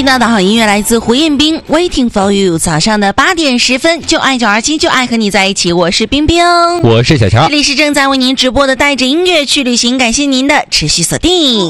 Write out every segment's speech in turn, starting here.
听到的好音乐来自胡彦斌 Waiting for you， 早上的8点10分，就爱927，就爱和你在一起，我是冰冰， 我是小乔， 这里是正在为您直播的带着音乐去旅行，感谢您的持续锁定。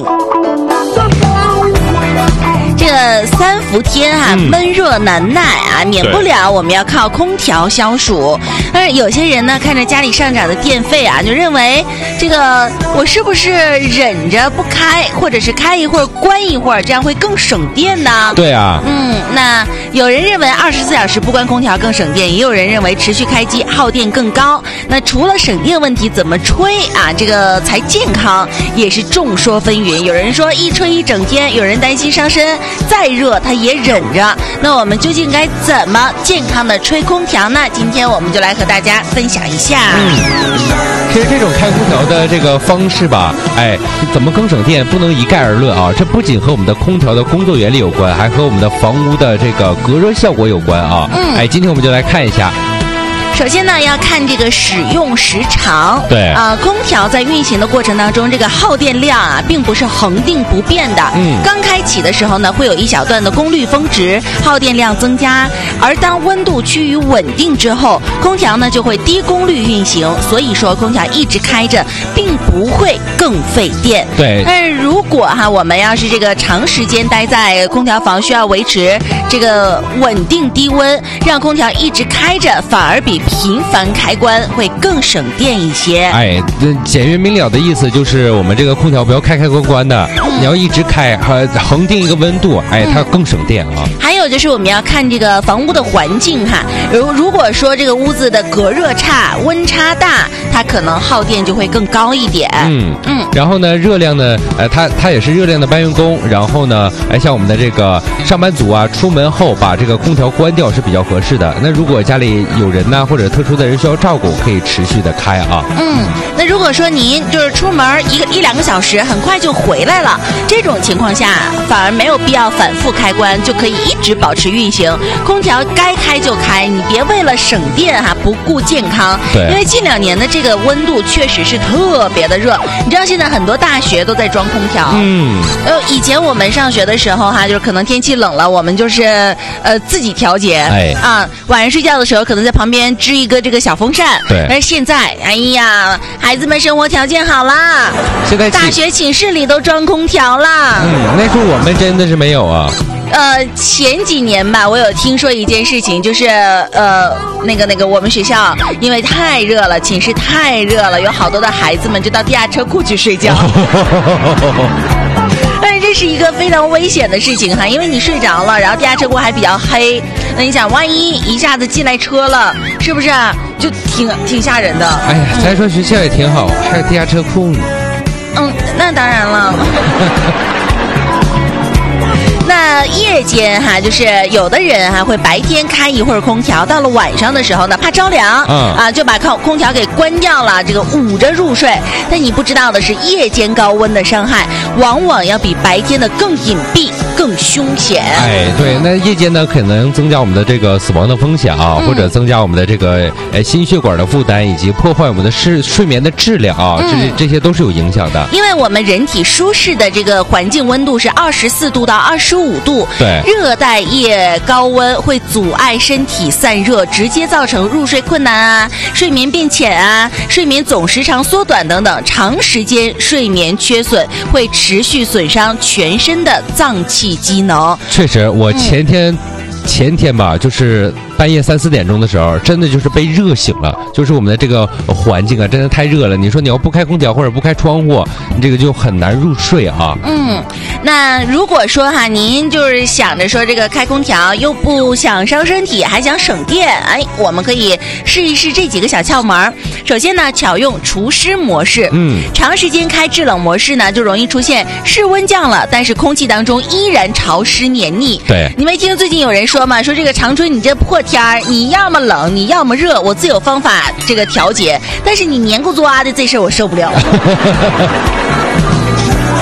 这个三伏天闷热难耐啊，免不了我们要靠空调消暑。但是有些人呢，看着家里上涨的电费啊，就认为这个我是不是忍着不开，或者是开一会儿关一会儿，这样会更省电呢？ 对啊， 那有人认为24小时不关空调更省电，也有人认为持续开机耗电更高。那除了省电问题，怎么吹啊这个才健康，也是众说纷纭。有人说一吹一整天，有人担心伤身，再热他也忍着。那我们究竟该怎么健康的吹空调呢？今天我们就来和大家分享一下。 其实这种开空调的这个方式吧，怎么更省电不能一概而论啊。这不仅和我们的空调的工作原理有关，还和我们的房屋的这个隔热效果有关啊。今天我们就来看一下。 首先呢，要看这个使用时长。 对空调在运行的过程当中，这个耗电量啊，并不是恒定不变的。刚开启的时候呢，会有一小段的功率峰值，耗电量增加。而当温度趋于稳定之后，空调呢就会低功率运行。所以说，空调一直开着，并不会更费电。 对。 但是如果我们要是这个长时间待在空调房，需要维持这个稳定低温，让空调一直开着，反而比频繁开关会更省电一些。 简约明了的意思就是我们这个空调不要开关关的，你要一直开，恒定一个温度，它更省电啊。 还有就是我们要看这个房屋的环境如果说这个屋子的隔热差、温差大，它可能耗电就会更高一点。 然后呢，热量呢，它也是热量的搬运工。然后呢，像我们的这个上班族啊，出门后把这个空调关掉是比较合适的。那如果家里有人呢，或者特殊的人需要照顾，可以持续的开啊。 那如果说您就是出门一两个小时，很快就回来了，这种情况下反而没有必要反复开关，就可以一直保持运行。空调该开就开，你别为了省电不顾健康。 对， 因为近2年的这个温度确实是特别的热。你知道现在很多大学都在装空调。以前我们上学的时候就是可能天气冷了，我们就是自己调节。晚上睡觉的时候可能在旁边支一个这个小风扇。 对。 但是现在，孩子们生活条件好啦， 现在大学寝室里都装空调啦。 那时候我们真的是没有啊。 前几年吧，我有听说一件事情，就是那个我们学校因为太热了，寝室太热了，有好多的孩子们就到地下车库去睡觉。但是这是一个非常危险的事情因为你睡着了，然后地下车库还比较黑，那你想万一一下子进来车了，是不是就挺吓人的？ 咱说学校也挺好，还有地下车库呢。 那当然了。那夜间就是有的人会白天开一会儿空调，到了晚上的时候呢，怕着凉就把空调给关掉了，这个捂着入睡。但你不知道的是，夜间高温的伤害往往要比白天的更隐蔽、更凶险。 对，那夜间呢可能增加我们的这个死亡的风险或者增加我们的这个心血管的负担，以及破坏我们的睡眠的质量这些都是有影响的。 因为我们人体舒适的这个环境温度是24度到25度， 对， 热带夜高温会阻碍身体散热，直接造成入睡困难睡眠变浅睡眠总时长缩短等等。长时间睡眠缺损会持续损伤全身的脏器机能。 确实，我前天吧，就是半夜3、4点钟的时候，真的就是被热醒了。就是我们的这个环境真的太热了。你说你要不开空调或者不开窗户，你这个就很难入睡那如果说您就是想着说这个开空调又不想伤身体，还想省电，我们可以试一试这几个小窍门。首先呢，巧用除湿模式。长时间开制冷模式呢，就容易出现室温降了，但是空气当中依然潮湿黏腻。 对， 你没听最近有人说吗？说这个长春你这破天儿，你要么冷，你要么热，我自有方法这个调节，但是你黏糊作啊的这事儿我受不了。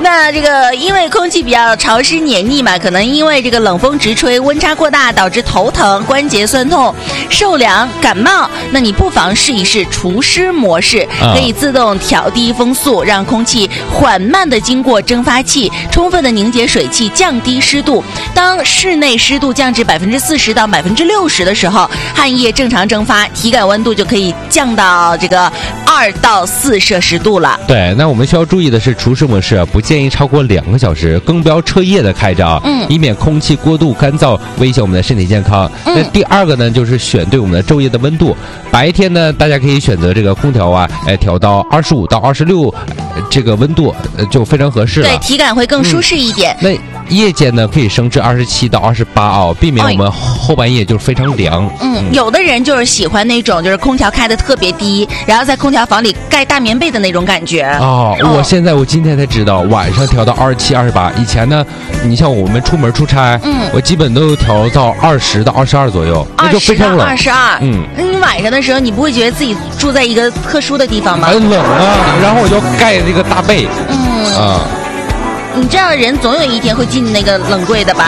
那这个因为空气比较潮湿黏腻嘛，可能因为这个冷风直吹，温差过大，导致头疼、关节酸痛、受凉、感冒。那你不妨试一试除湿模式，可以自动调低风速，让空气缓慢地经过蒸发器，充分地凝结水汽，降低湿度。当室内湿度降至40%到60%的时候，汗液正常蒸发，体感温度就可以降到这个2到4摄氏度了。 对，那我们需要注意的是，除湿模式不建议超过2个小时，更不要彻夜的开着，以免空气过度干燥威胁我们的身体健康。那第二个呢，就是选对我们的昼夜的温度。白天呢，大家可以选择这个空调啊，调到25到26，这个温度就非常合适了。 对，体感会更舒适一点。 那夜间呢，可以升至27到28啊，避免我们后半夜就是非常凉。 有的人就是喜欢那种就是空调开的特别低，然后在空调房里盖大棉被的那种感觉。 我今天才知道，晚上调到27、28。以前呢，你像我们出门出差，我基本都调到20到22左右，那就非常冷。 20到22，那你晚上的时候，你不会觉得自己住在一个特殊的地方吗？ 很冷啊，然后我就盖这个大被。 你知道人总有一天会进那个冷柜的吧？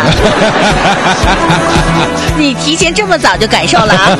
你提前这么早就感受了啊！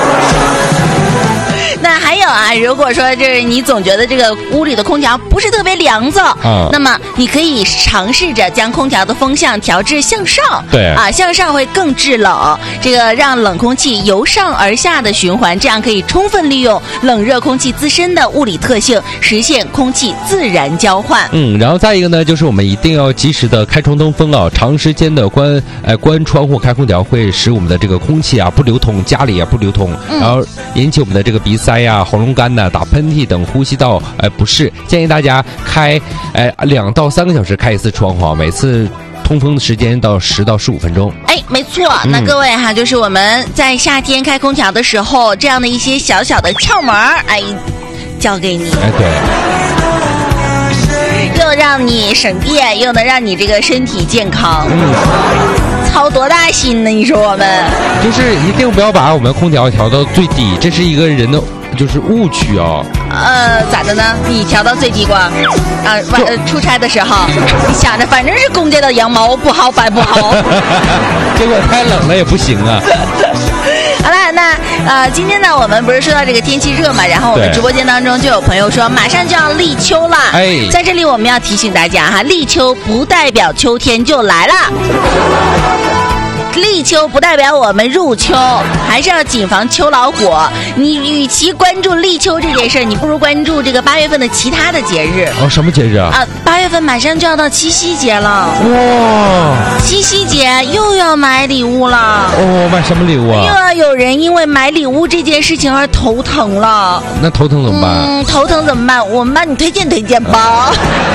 那还有啊，如果说就是你总觉得这个屋里的空调不是特别凉燥，那么你可以尝试着将空调的风向调至向上， 对啊， 向上会更制冷，这个让冷空气由上而下的循环，这样可以充分利用冷热空气自身的物理特性，实现空气自然交换。 然后再一个呢，就是我们一定要及时的开窗通风啊，长时间的关窗户开空调会使我们的这个空气啊不流通，家里也不流通，然后引起我们的这个鼻塞呀、喉咙干呐、打喷嚏等呼吸道不适。建议大家开2到3个小时开一次窗户，每次通风的时间到10到15分钟。 没错。那各位哈，就是我们在夏天开空调的时候，这样的一些小小的窍门教给你。 对。 又让你省电，又能让你这个身体健康。操多大心呢？你说我们就是一定不要把我们空调调到最低，这是一个人的就是误区啊。 咋的呢？你调到最低过出差的时候，你想着反正是公家的羊毛不好白不好， 结果太冷了也不行啊。 好了，那今天呢，我们不是说到这个天气热嘛，然后我们直播间当中就有朋友说，马上就要立秋了。在这里我们要提醒大家哈，立秋不代表秋天就来了。立秋不代表我们入秋，还是要谨防秋老虎。你与其关注立秋这件事，你不如关注这个8月份的其他的节日。 什么节日啊 ？8月份马上就要到七夕节了。 哇！ 七夕节又要买礼物了。 买什么礼物啊？ 又要有人因为买礼物这件事情而头疼了。 那头疼怎么办？ 头疼怎么办？我们帮你推荐吧。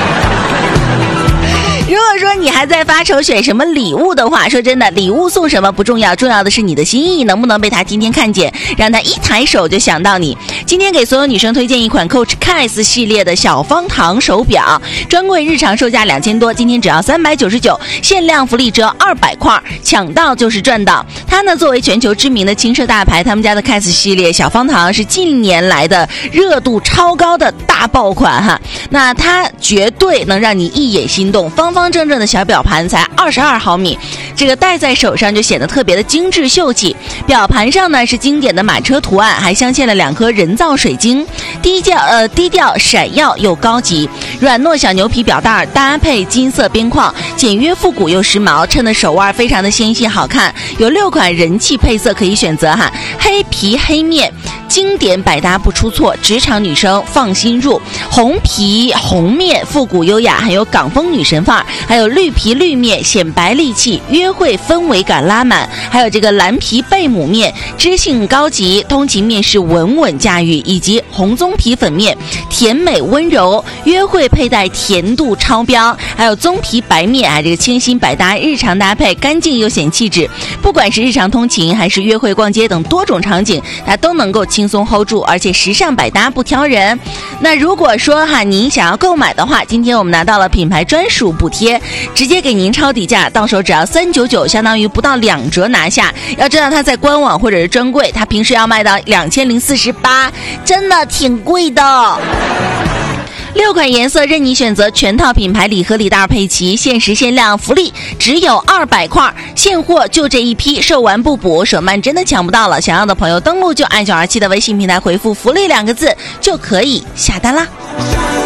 如果说你还在发愁选什么礼物的话，说真的，礼物送什么不重要，重要的是你的心意能不能被他天天看见，让他一抬手就想到你。今天给所有女生推荐一款 Coach Kiss 系列的小方糖手表，专柜日常售价2000多，今天只要399，限量福利折200块，抢到就是赚到。它呢作为全球知名的轻奢大牌，他们家的 Kiss 系列小方糖是近年来的热度超高的大爆款哈。那它绝对能让你一眼心动，方方正正的小表盘才22毫米，这个戴在手上就显得特别的精致秀气。表盘上呢是经典的马车图案，还镶嵌了2颗人造水晶，低调闪耀又高级。软糯小牛皮表带搭配金色边框，简约复古又时髦，衬得手腕非常的纤细好看。有6款人气配色可以选择哈，黑皮黑面经典百搭不出错，职场女生放心入。红皮红面复古优雅，还有港风女神范儿，还有绿皮绿面显白利气，约会氛围感拉满，还有这个蓝皮贝母面知性高级，通勤面是稳稳驾驭，以及红棕皮粉面甜美温柔，约会佩戴甜度超标，还有棕皮白面这个清新百搭，日常搭配干净又显气质。不管是日常通勤还是约会逛街等多种场景，它都能够轻松 hold 住，而且时尚百搭不挑人。那如果说您想要购买的话，今天我们拿到了品牌专属补贴，直接给您超底价，到手只要399，相当于不到2折拿下。要知道它在官网或者是专柜，它平时要卖到2048，真的挺贵的。 6款颜色任你选择，全套品牌礼盒礼袋配齐，限时限量福利只有200块，现货就这一批，售完不补，手慢真的抢不到了。想要的朋友登录就按927的微信平台回复福利2个字就可以下单啦。